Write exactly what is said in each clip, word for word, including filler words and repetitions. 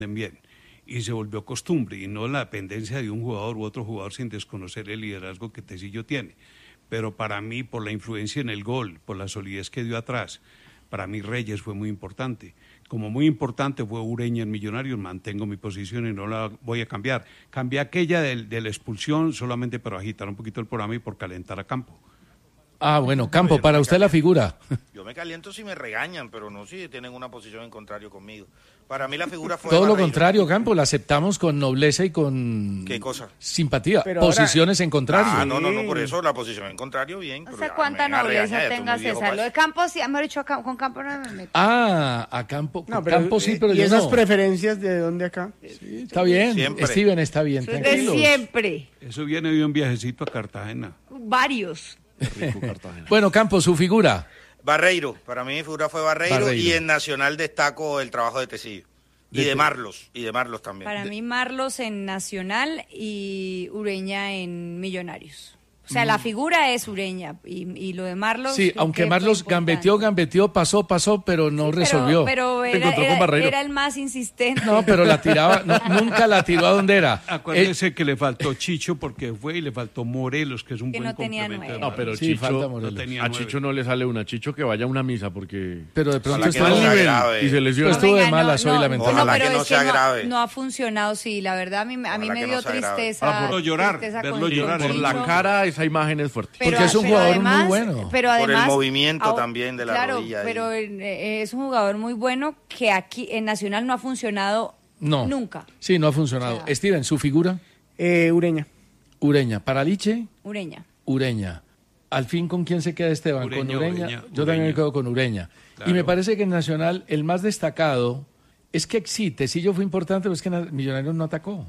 bien. Y se volvió costumbre y no la dependencia de un jugador u otro jugador sin desconocer el liderazgo que Tecillo tiene. Pero para mí, por la influencia en el gol, por la solidez que dio atrás, para mí Reyes fue muy importante. Como muy importante fue Ureña en Millonarios, mantengo mi posición y no la voy a cambiar. Cambié aquella de, de la expulsión solamente para agitar un poquito el programa y por calentar a Campo. Ah, bueno, Campo, para usted la figura. Yo me caliento si me regañan, pero no si tienen una posición en contrario conmigo. Para mí la figura fue todo Barreiro. Lo contrario, Campo, la aceptamos con nobleza y con ¿Qué cosa? Simpatía. Pero Posiciones ahora... en contrario. Ah, no, no, no, por eso la posición en contrario, bien. No sé cuánta nobleza tenga César. Lo de Campo, sí, me he dicho con Campo no me meto. Ah, a Campo. No, pero, Campo sí, pero ¿y yo esas no. preferencias de dónde acá? Sí, está bien, Siempre. Steven está bien, De tranquilos. siempre. Eso viene de un viajecito a Cartagena. Varios. Rico Cartagena. Bueno, Campo, su figura. Barreiro, para mí mi figura fue Barreiro, Barreiro. y en Nacional destaco el trabajo de Tecillo. Y De de Te- Marlos, y de Marlos también. Para mí Marlos en Nacional y Ureña en Millonarios. O sea, la figura es Ureña y, y lo de Marlos... Sí, creo aunque que fue Marlos importante. gambeteó, gambeteó, pasó, pasó, pero no Sí, pero- resolvió. Pero, Se era, encontró con era- Barreiro. era el más insistente. No, pero la tiraba, no, nunca la tiró a donde era. Acuérdese Eh, que le faltó Chicho porque fue y le faltó Morelos, que es un Que buen no tenía complemento. de nueve. No, pero Sí, Chicho, falta no Morelos. tenía a nueve. Chicho no le sale una. Chicho que vaya a una misa porque pero de pronto Ojalá que está no al sea nivel grave. y se pero lesiona. estuvo de venga, malas hoy, lamentablemente. Ojalá pero que no es sea no, grave. no ha funcionado, sí, la verdad a mí, a mí Ojalá me que dio no sea grave. tristeza. Ah, verlo llorar, tristeza verlo con- llorar. con por la Chicho. cara esa imagen es fuerte. Pero- Porque es un pero jugador muy además- bueno. Pero Por el además, movimiento au- también de la claro, rodilla. pero y- eh, es un jugador muy bueno que aquí en Nacional no ha funcionado No. nunca. Sí, no ha funcionado. O sea- Steven, su figura, Eh, Ureña. Ureña. Para Liche, Ureña. Ureña. Al fin, ¿con quién se queda Esteban? Ureña, con Ureña. Ureña, Yo también me Ureña. quedo con Ureña. Claro. Y me parece que en Nacional el más destacado es que sí, Tecillo fue importante, pero es que na- Millonarios no atacó.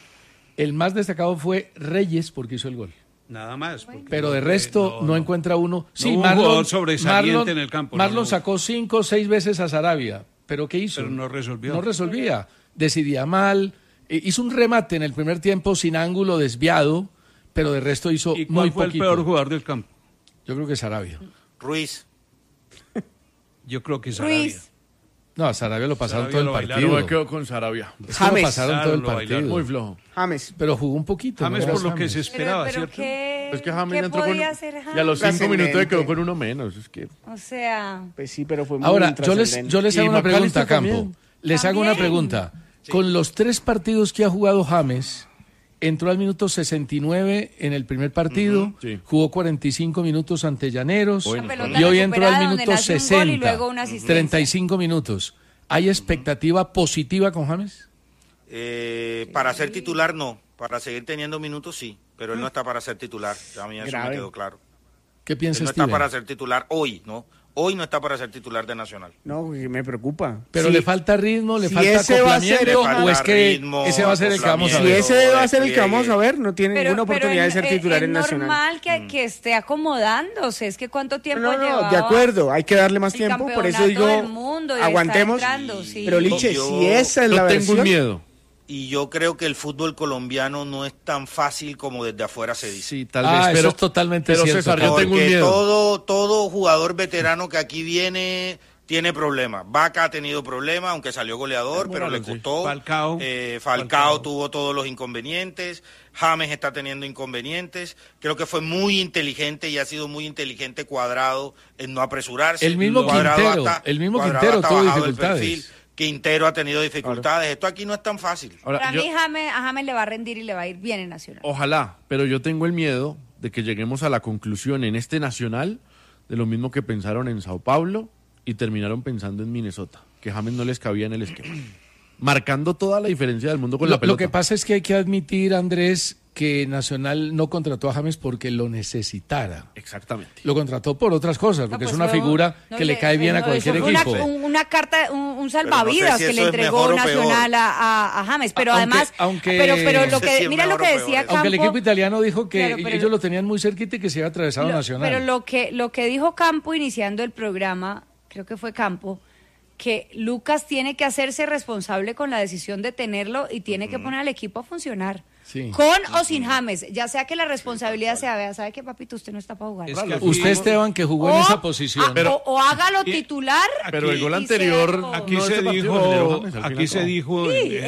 El más destacado fue Reyes porque hizo el gol. Nada más. porque Pero no de fue- resto no, encuentra uno. Sí, hubo un Marlon, jugador sobresaliente Marlon- en el campo, no, Marlon no. sacó cinco o seis veces a Sarabia. ¿Pero qué hizo? Pero no resolvió. No resolvía. Decidía mal. Eh, hizo un remate en el primer tiempo sin ángulo, desviado, pero de resto hizo ¿Y cuál muy fue poquito. el peor jugador del campo? Yo creo que Sarabia. Ruiz. Yo creo que Sarabia. Ruiz. No, a Sarabia lo pasaron Sarabia todo el lo partido. bailaron. Yo me quedo con Sarabia. Es que lo James. pasaron Claro, todo el lo partido. bailaron. Muy flojo. James. Pero jugó un poquito. James ¿no? por lo que se James. esperaba, pero, pero ¿cierto? ¿qué, Es que James ¿qué entró con... podía hacer Y a James? los cinco minutos Trascendente. quedó con uno menos. Es que... O sea, Pues sí, pero fue muy Ahora, yo les, intrascendente. yo les Y hago una pregunta, McAllister Campo. también. Les hago una También. pregunta. Con los tres partidos que ha jugado James, entró al minuto sesenta y nueve en el primer partido, Ujú, sí. jugó cuarenta y cinco minutos ante Llaneros Bueno, Una pelota y hoy entró al recuperada donde minuto nace un gol y sesenta, luego una asistencia. treinta y cinco minutos. ¿Hay expectativa positiva con James? Eh, para ser titular no, para seguir teniendo minutos sí, pero él no está para ser titular, a mí eso Grave. me quedó claro. ¿Qué Él piensa no está Steven? para ser titular hoy, ¿no? Hoy no está para ser titular de Nacional. No, que me preocupa. ¿Pero Sí, le falta ritmo, le si falta ese va a ser- acoplamiento Le falta o es que ritmo, ese va a ser el que vamos a Si ver? acoplamiento. ese va a ser el que Despliegue. vamos a ver, no tiene pero, ninguna pero oportunidad de es- ser es- titular es en Nacional. normal que, que esté acomodándose. Es que cuánto tiempo No, no, llevaba de acuerdo, hay que darle más el tiempo, por eso campeonato digo, del mundo y está aguantemos. entrando, sí. Pero Liche, Yo- si esa es Yo la tengo versión, un miedo. Y yo creo que el fútbol colombiano no es tan fácil como desde afuera se dice. Sí, tal Ah, vez. eso Pero, es totalmente pero cierto, César, yo Porque tengo un Porque miedo. todo, todo jugador veterano que aquí viene tiene problemas. Vaca ha tenido problemas, aunque salió goleador, pero le sí. costó. Falcao. Eh, Falcao, Falcao. tuvo todos los inconvenientes. James está teniendo inconvenientes. Creo que fue muy inteligente y ha sido muy inteligente Cuadrado en no apresurarse. El mismo Cuadrado Quintero, el mismo Cuadrado Quintero hasta tuvo bajado el dificultades. perfil. Quintero ha tenido dificultades. Esto aquí no es tan fácil. Ahora, Para yo- mí James, a James le va a rendir y le va a ir bien en Nacional. Ojalá, pero yo tengo el miedo de que lleguemos a la conclusión en este Nacional de lo mismo que pensaron en Sao Paulo y terminaron pensando en Minnesota, que James no les cabía en el esquema. Marcando toda la diferencia del mundo con Lo, la pelota. lo que pasa es que hay que admitir, Andrés, que Nacional no contrató a James porque lo necesitara. Exactamente. Lo contrató por otras cosas, No, porque pues es una no, figura no que le cae bien a no, cualquier eso fue una- equipo. un- Una, carta, un, un salvavidas Pero no sé si que eso le es entregó mejor o Nacional peor. a, a- a James. Pero Aunque- además, aunque- pero, pero lo No sé que, si es mira lo mejor que o decía peor. Campo. Aunque el equipo italiano dijo que Claro, pero ellos lo- lo tenían muy cerquita y que se iba atravesado Lo- Nacional. Pero lo que, lo que dijo Campo iniciando el programa, creo que fue Campo, que Lucas tiene que hacerse responsable con la decisión de tenerlo y tiene que poner al equipo a funcionar. Sí. Con o sin James, ya sea que la responsabilidad sea, vea, ¿sabe qué, papito? Usted no está para jugar. Es que aquí- Usted, Esteban, que jugó en O- esa posición. a- o, o hágalo titular. Pero el gol y anterior... sea- Aquí no, se este partido dijo, generó James, al fin y aquí al se cabo. dijo Sí, en-